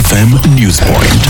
FM News Point.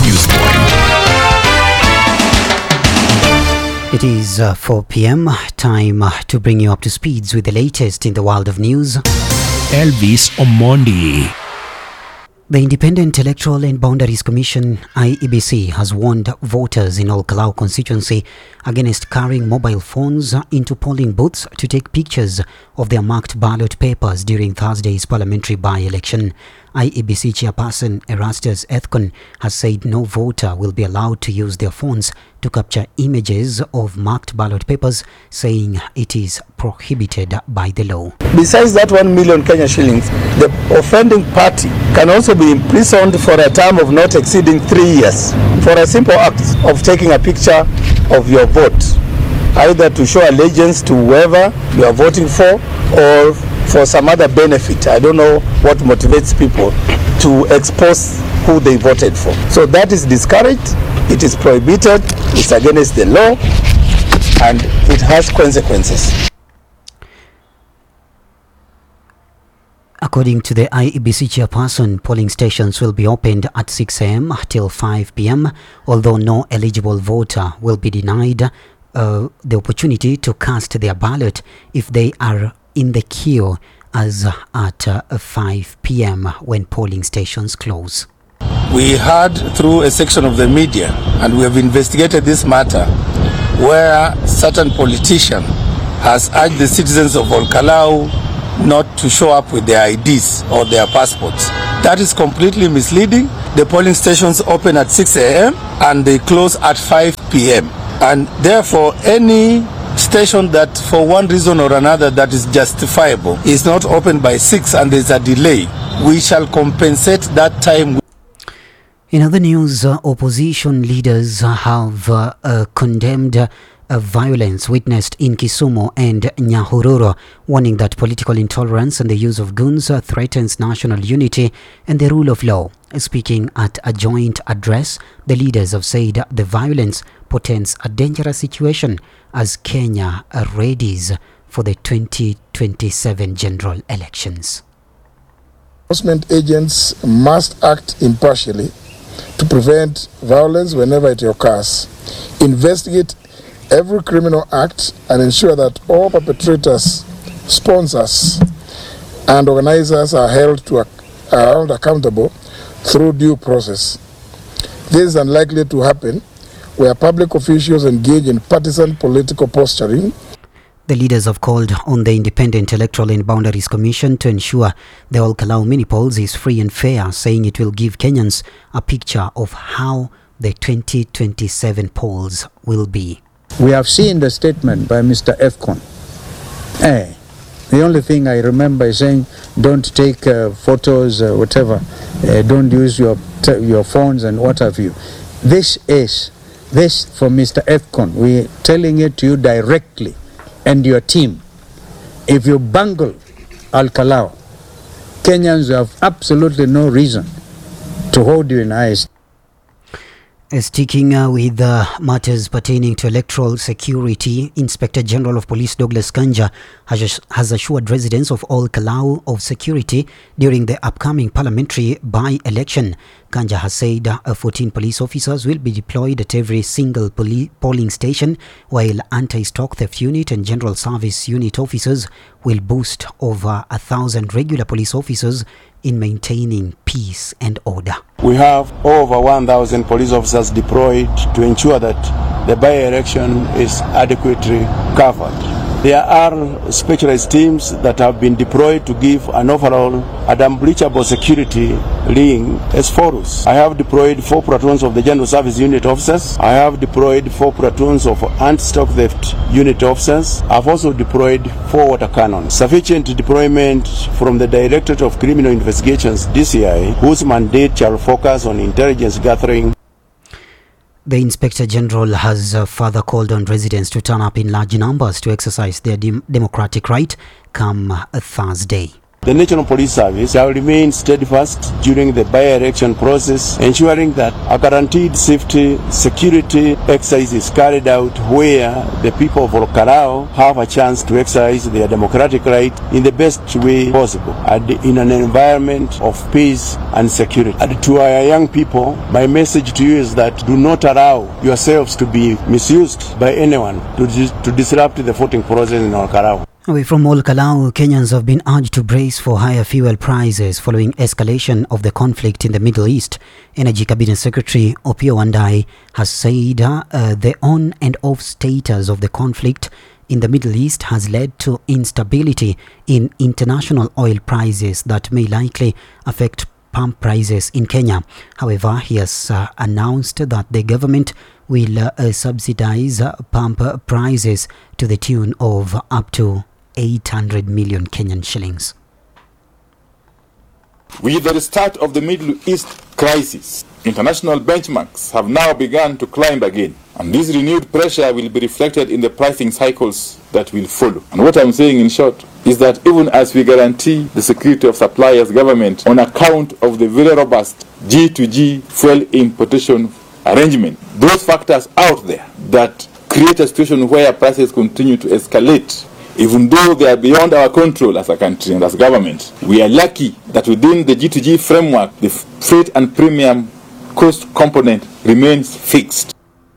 It is 4 p.m. Time to bring you up to speeds with the latest in the world of news. Elvis Omondi. The Independent Electoral and Boundaries Commission, IEBC, has warned voters in Ol Kalou constituency against carrying mobile phones into polling booths to take pictures of their marked ballot papers during Thursday's parliamentary by-election. IEBC chairperson Erastus Ethkon has said no voter will be allowed to use their phones to capture images of marked ballot papers, saying it is prohibited by the law. Besides that 1 million Kenya shillings, the offending party can also be imprisoned for a term of not exceeding 3 years for a simple act of taking a picture of your vote, either to show allegiance to whoever you are voting for or for some other benefit. I don't know what motivates people to expose who they voted for. So that is discouraged, it is prohibited, it's against the law, and it has consequences. According to the IEBC chairperson, polling stations will be opened at 6 a.m. till 5 p.m., although no eligible voter will be denied the opportunity to cast their ballot if they are in the queue as at 5 p.m. when polling stations close. We heard through a section of the media, and we have investigated this matter, where certain politician has urged the citizens of Ol Kalou not to show up with their IDs or their passports. That is completely misleading. The polling stations open at 6 a.m. and they close at 5 p.m. And therefore, any station that for one reason or another that is justifiable is not open by 6 and there's a delay, we shall compensate that time. In other news, opposition leaders have condemned violence witnessed in Kisumu and Nyahururu, warning that political intolerance and the use of guns threatens national unity and the rule of law. Speaking at a joint address, the leaders have said the violence portends a dangerous situation as Kenya readies for the 2027 general elections. Enforcement agents must act impartially to prevent violence whenever it occurs, investigate every criminal act, and ensure that all perpetrators, sponsors, and organizers are held accountable through due process. This is unlikely to happen where public officials engage in partisan political posturing. The leaders have called on the Independent Electoral and Boundaries Commission to ensure the Ol Kalou mini polls is free and fair, saying it will give Kenyans a picture of how the 2027 polls will be. We have seen the statement by Mr. Ethkon. The only thing I remember is saying, don't take photos, whatever. Don't use your phones and what have you. This for Mr. Ethkon. We're telling it to you directly and your team. If you bungle Ol Kalou, Kenyans have absolutely no reason to hold you in eyes. Sticking with matters pertaining to electoral security, Inspector General of Police Douglas Kanja has assured residents of Ol Kalou of security during the upcoming parliamentary by-election. Kanja has said 14 police officers will be deployed at every single polling station, while anti-stock theft unit and general service unit officers will boost over 1,000 regular police officers in maintaining peace and order. We have over 1,000 police officers deployed to ensure that the by-election is adequately covered. There are specialized teams that have been deployed to give an overall unbreachable security ring as follows. I have deployed 4 platoons of the General Service Unit officers. I have deployed 4 platoons of anti-stock theft unit officers. I've also deployed 4 water cannons. Sufficient deployment from the Directorate of Criminal Investigations, DCI, whose mandate shall focus on intelligence gathering. The Inspector General has further called on residents to turn up in large numbers to exercise their democratic right come Thursday. The National Police Service shall remain steadfast during the by-election process, ensuring that a guaranteed safety, security exercise is carried out where the people of Olkalau have a chance to exercise their democratic right in the best way possible and in an environment of peace and security. And to our young people, my message to you is that do not allow yourselves to be misused by anyone to disrupt the voting process in Olkalau. Away from Olkalau, Kenyans have been urged to brace for higher fuel prices following escalation of the conflict in the Middle East. Energy Cabinet Secretary Opiyo Wandayi has said the on and off status of the conflict in the Middle East has led to instability in international oil prices that may likely affect pump prices in Kenya. However, he has announced that the government will subsidize pump prices to the tune of up to 800 million Kenyan shillings. With the start of the Middle East crisis, international benchmarks have now begun to climb again, and this renewed pressure will be reflected in the pricing cycles that will follow. And what I'm saying in short is that even as we guarantee the security of supply as government on account of the very robust G2G fuel importation arrangement, those factors out there that create a situation where prices continue to escalate, even though they are beyond our control as a country and as government, we are lucky that within the G2G framework, the freight and premium cost component remains fixed.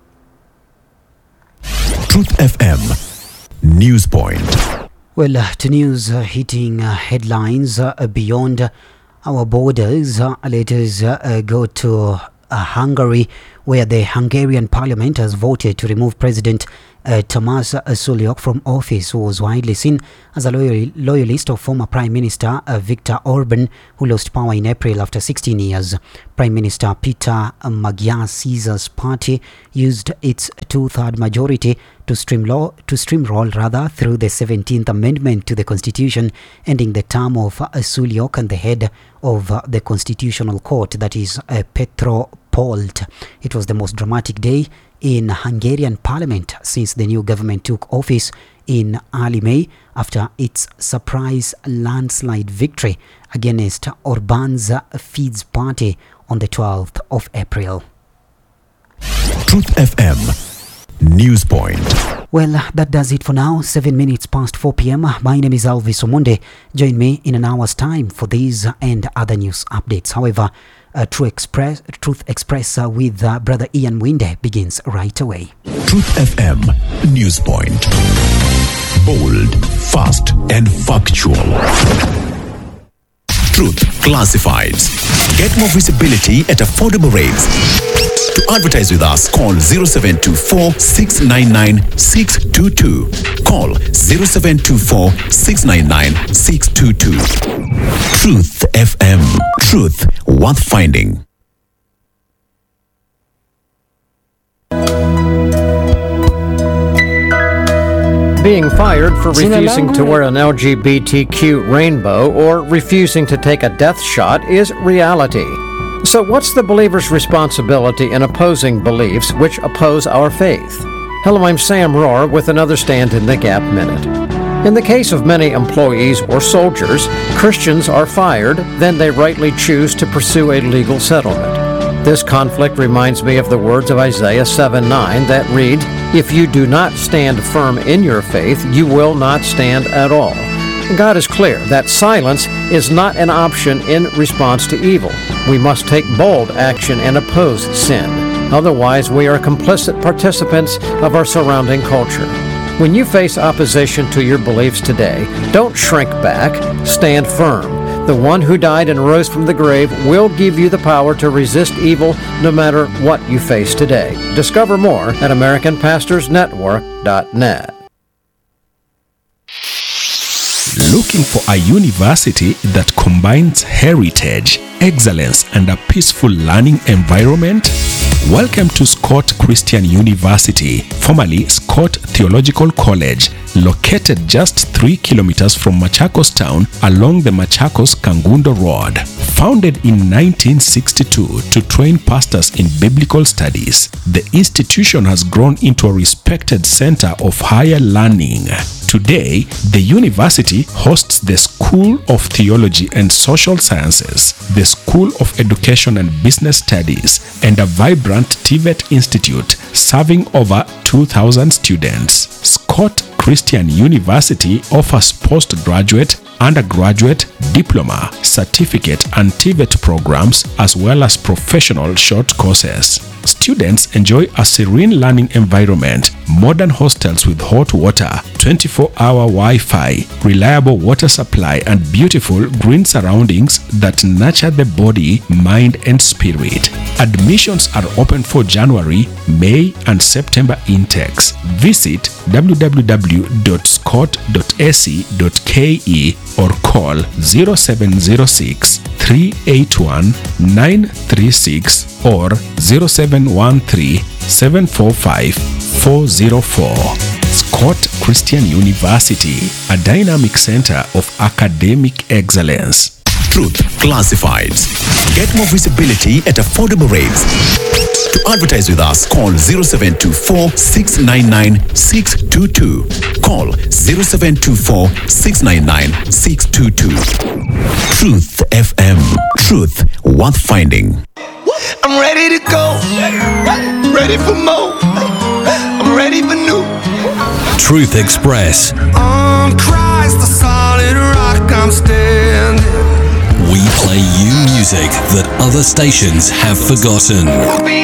Truth FM News Point. Well, to news hitting headlines beyond our borders, let us go to Hungary, where the Hungarian parliament has voted to remove President Tamás Sullyok from office, who was widely seen as a loyalist of former Prime Minister Viktor Orban, who lost power in April after 16 years. Prime Minister Peter Magyar-Caesar's party used its two-third majority to steamroll through the 17th Amendment to the Constitution, ending the term of Sullyok and the head of the Constitutional Court, that is Petro Polt. It was the most dramatic day in Hungarian parliament since the new government took office in early May after its surprise landslide victory against Orban's Fidesz party on the 12th of April. Truth FM News Point. Well, that does it for now. 7 minutes past 4 p.m. My name is Alvis Omonde. Join me in an hour's time for these and other news updates. However, Truth Express with Brother Ian Winde begins right away. Truth FM News Point. Bold, fast and factual. Truth Classifieds. Get more visibility at affordable rates. To advertise with us, call 0724 699 622. Call 0724 699 622. Truth FM. Truth worth finding. Being fired for refusing to wear an LGBTQ rainbow or refusing to take a death shot is reality. So what's the believer's responsibility in opposing beliefs which oppose our faith? Hello, I'm Sam Rohr with another Stand in the Gap Minute. In the case of many employees or soldiers, Christians are fired, then they rightly choose to pursue a legal settlement. This conflict reminds me of the words of Isaiah 7:9 that read, "If you do not stand firm in your faith, you will not stand at all." God is clear that silence is not an option in response to evil. We must take bold action and oppose sin. Otherwise, we are complicit participants of our surrounding culture. When you face opposition to your beliefs today, don't shrink back, stand firm. The one who died and rose from the grave will give you the power to resist evil no matter what you face today. Discover more at AmericanPastorsNetwork.net. Looking for a university that combines heritage, excellence, and a peaceful learning environment? Welcome to Scott Christian University, formerly Scott Theological College, located just 3 kilometers from Machakos town along the Machakos-Kangundo Road. Founded in 1962 to train pastors in biblical studies, the institution has grown into a respected center of higher learning. Today, the university hosts the School of Theology and Social Sciences, the School of Education and Business Studies, and a vibrant TVET Institute serving over 2,000 students. Scott Christian University offers postgraduate, undergraduate, diploma, certificate, and TVET programs, as well as professional short courses. Students enjoy a serene learning environment, modern hostels with hot water, 24-hour Wi-Fi, reliable water supply, and beautiful green surroundings that nurture the body, mind, and spirit. Admissions are open for January, May, and September intakes. Visit www.scott.ac.ke or call 0706 381 936 or 0713 745 404. Scott Christian University, a dynamic center of academic excellence. Truth Classifieds. Get more visibility at affordable rates. To advertise with us, call 0724 699 622. Call 0724 699 622. Truth FM. Truth worth finding. I'm ready to go. Ready for more. I'm ready for new. Truth Express. On Christ, the solid rock I'm standing. We play you music that other stations have forgotten.